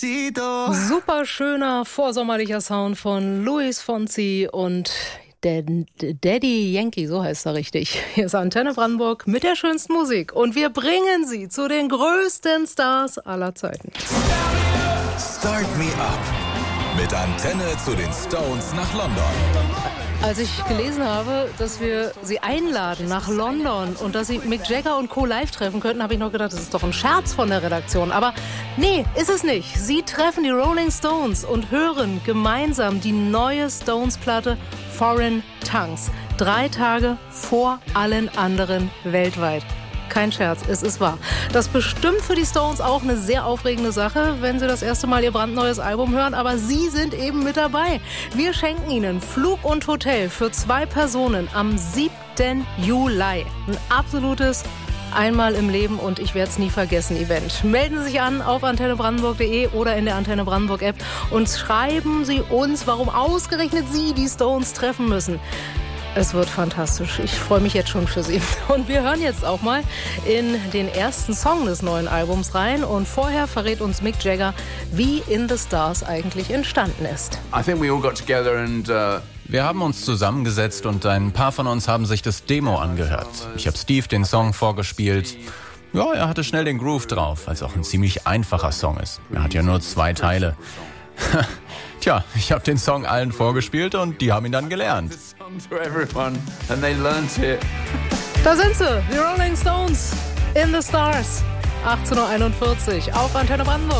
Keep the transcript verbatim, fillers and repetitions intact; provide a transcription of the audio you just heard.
Super schöner vorsommerlicher Sound von Luis Fonsi und der Daddy Yankee, so heißt er richtig. Hier ist Antenne Brandenburg mit der schönsten Musik und wir bringen sie zu den größten Stars aller Zeiten. Start Me Up mit Antenne zu den Stones nach London. Als ich gelesen habe, dass wir sie einladen nach London und dass sie Mick Jagger und Co. live treffen könnten, habe ich noch gedacht, das ist doch ein Scherz von der Redaktion. Aber nee, ist es nicht. Sie treffen die Rolling Stones und hören gemeinsam die neue Stones-Platte Foreign Tongues. Drei Tage vor allen anderen weltweit. Kein Scherz, es ist wahr. Das ist bestimmt für die Stones auch eine sehr aufregende Sache, wenn sie das erste Mal ihr brandneues Album hören. Aber sie sind eben mit dabei. Wir schenken ihnen Flug und Hotel für zwei Personen am siebten Juli. Ein absolutes Einmal im Leben und ich werde es nie vergessen Event. Melden Sie sich an auf antenne brandenburg punkt de oder in der Antenne Brandenburg App und schreiben Sie uns, warum ausgerechnet Sie die Stones treffen müssen. Es wird fantastisch. Ich freue mich jetzt schon für Sie. Und wir hören jetzt auch mal in den ersten Song des neuen Albums rein. Und vorher verrät uns Mick Jagger, wie In the Stars eigentlich entstanden ist. I think we all got together and uh Wir haben uns zusammengesetzt und ein paar von uns haben sich das Demo angehört. Ich habe Steve den Song vorgespielt. Ja, er hatte schnell den Groove drauf, weil es auch ein ziemlich einfacher Song ist. Er hat ja nur zwei Teile. Tja, ich habe den Song allen vorgespielt und die haben ihn dann gelernt. Da sind sie, die Rolling Stones, In the Stars. achtzehn Uhr einundvierzig auf Antenne Brandenburg.